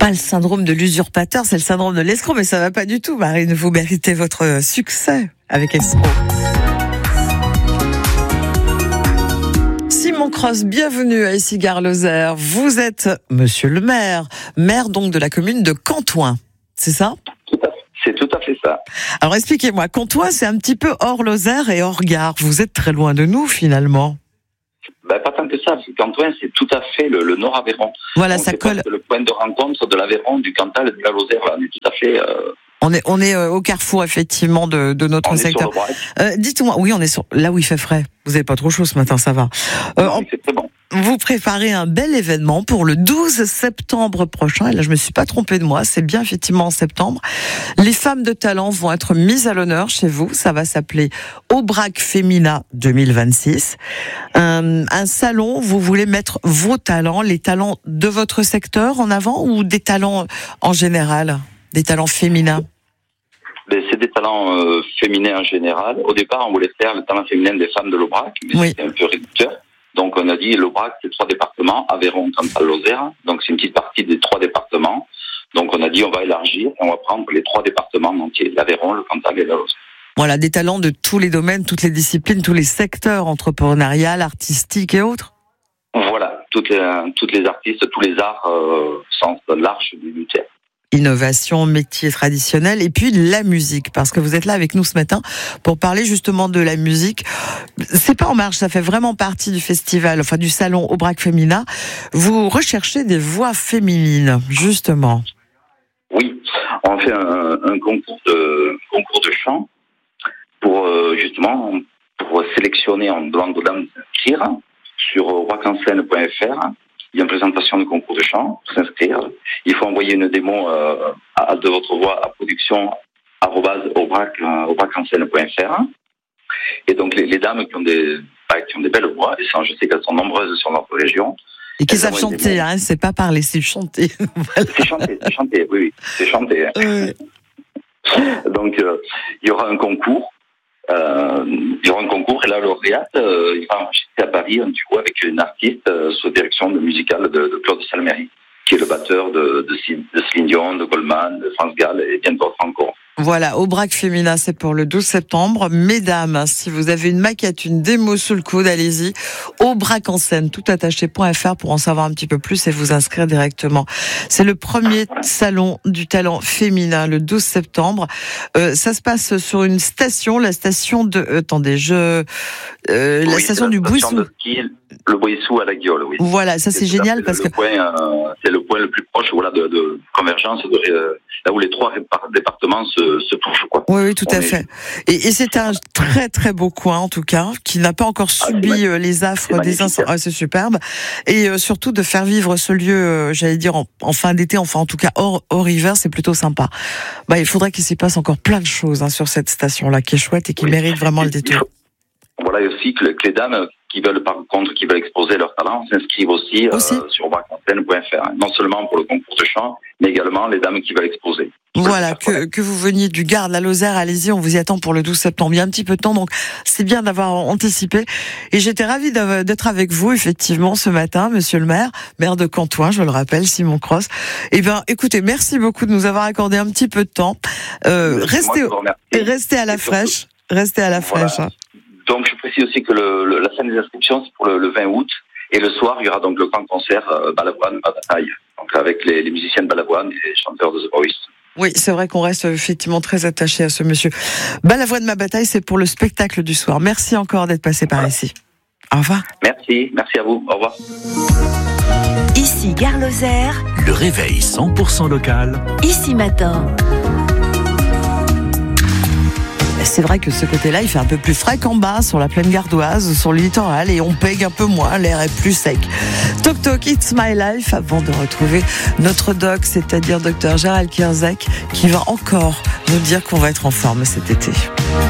pas le syndrome de l'usurpateur, c'est le syndrome de l'escroc, mais ça va pas du tout, Marine. Vous méritez votre succès avec Escroc. Simon Cross, bienvenue à Issy-Gare-Lozère. Vous êtes monsieur le maire donc de la commune de Cantoin, c'est ça ? C'est tout à fait ça. Alors expliquez-moi, Cantoin c'est un petit peu hors Lozère et hors Gare. Vous êtes très loin de nous finalement. Pas tant que ça, parce que Cantoin c'est tout à fait le Nord Aveyron. Voilà, donc, ça colle. C'est le point de rencontre de l'Aveyron, du Cantal et de la Lozère. Là, on est tout à fait. On est au carrefour effectivement de notre secteur. Dites-moi, oui, on est là où il fait frais. Vous n'avez pas trop chaud ce matin, ça va. C'est très bon. Vous préparez un bel événement pour le 12 septembre prochain. Et là, je me suis pas trompée de moi. C'est bien effectivement en septembre. Les femmes de talent vont être mises à l'honneur chez vous. Ça va s'appeler Aubrac Femina 2026. Un salon, vous voulez mettre vos talents, les talents de votre secteur en avant ou des talents en général, des talents féminins? C'est des talents féminins en général. Au départ, on voulait faire le talent féminin des femmes de l'Aubrac, mais oui. C'était un peu réducteur. Donc on a dit l'Aubrac, c'est 3 départements, Aveyron, Cantal, Lozère. Donc c'est une petite partie des 3 départements. Donc on a dit on va élargir et on va prendre les 3 départements entiers, l'Aveyron, le Cantal et la Lozère. Voilà, des talents de tous les domaines, toutes les disciplines, tous les secteurs entrepreneurial, artistiques et autres. Voilà, toutes les artistes, tous les arts sens large du terme. Innovation, métier traditionnel et puis la musique, parce que vous êtes là avec nous ce matin pour parler justement de la musique. C'est pas en marche, ça fait vraiment partie du festival, enfin du salon Aubrac Femina. Vous recherchez des voix féminines, justement. Oui, on fait un concours de chant pour justement pour sélectionner en demande aux dames d'inscrire sur aubracanscène.fr. Il y a une présentation du concours de chant pour s'inscrire. Il faut envoyer une démo de votre voix à production@aubracanscène.fr. Et donc les dames qui ont des belles voix, et ça, je sais qu'elles sont nombreuses sur notre région. Et qui savent chanter, hein, c'est pas parler, c'est chanter. Voilà. C'est chanter, oui, c'est chanter. Oui. Donc il y aura un concours. Et la lauréate il va enregistrer à Paris un duo avec une artiste sous direction musicale de Claude Salmery, qui est le batteur de Céline Dion, de Goldman, de France Gall et bien d'autres encore. Voilà, Aubrac Femina, c'est pour le 12 septembre. Mesdames, si vous avez une maquette, une démo sous le coude, allez-y. Aubracanscène, toutattaché.fr pour en savoir un petit peu plus et vous inscrire directement. C'est le premier salon du talent féminin, le 12 septembre. Ça se passe sur une station, la station de... la station du Bouissou. Le Bouissou à la Guiole, oui. Voilà, ça c'est génial parce que... c'est le point le plus proche de convergence, là où les 3 départements se touchent, quoi. Oui, tout à fait. Et c'est un très très beau coin en tout cas, qui n'a pas encore subi les affres des incendies. C'est superbe. Et surtout de faire vivre ce lieu, j'allais dire en fin d'été, enfin en tout cas hors hiver, c'est plutôt sympa. Il faudrait qu'il s'y passe encore plein de choses sur cette station-là, qui est chouette et qui mérite vraiment le détour. Voilà, et aussi que les dames qui veulent exposer leur talent s'inscrivent aussi. Sur aubracanscène.fr. Non seulement pour le concours de chant, mais également les dames qui veulent exposer. Voilà, que vous veniez du Gard, de la Lozère, allez-y, on vous y attend pour le 12 septembre. Il y a un petit peu de temps, donc c'est bien d'avoir anticipé. Et j'étais ravie d'être avec vous, effectivement, ce matin, monsieur le maire de Cantoin, je le rappelle, Simon Cross. Écoutez, merci beaucoup de nous avoir accordé un petit peu de temps. Restez à la fraîche. Restez à la fraîche. Hein. Donc, je précise aussi que la scène des inscriptions, c'est pour le 20 août. Et le soir, il y aura donc le grand concert Balavoine à Bataille. Donc, avec les musiciens de Balavoine et les chanteurs de The Voice. Oui, c'est vrai qu'on reste effectivement très attaché à ce monsieur. Balavoine ma bataille, c'est pour le spectacle du soir. Merci encore d'être passé par ici. Au revoir. Merci à vous. Au revoir. Issy-Gare-Lozère. Le réveil 100% local. Ici matin. C'est vrai que ce côté-là, il fait un peu plus frais qu'en bas, sur la plaine gardoise, sur le littoral, et on pègue un peu moins, l'air est plus sec. Toc Toc, It's My Life, avant de retrouver notre doc, c'est-à-dire Dr Gérald Kierzek, qui va encore nous dire qu'on va être en forme cet été.